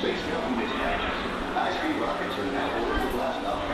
Space Mountain dispatches. High-speed rockets are now ordered to blast off